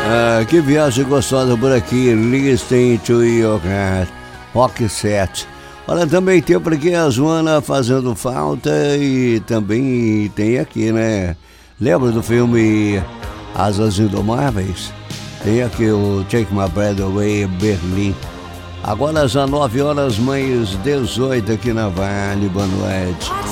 Que viagem gostosa por aqui. Listen to your heart. Rock 7. Olha, também tem por aqui a Joana fazendo falta. E também tem aqui, né? Lembra do filme Asas Indomáveis? Tem aqui o Take My Breath Away, Berlim. Agora já 9 horas mais 18 aqui na Vale. Boa noite.